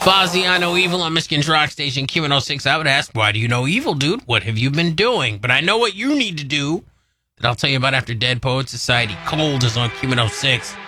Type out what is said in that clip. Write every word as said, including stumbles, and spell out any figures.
Fozzy, I know evil on Michigan's rock station Q one oh six. I would ask, why do you know evil, dude? What have you been doing? But I know what you need to do that I'll tell you about after Dead Poet Society. Cold is on Q one oh six.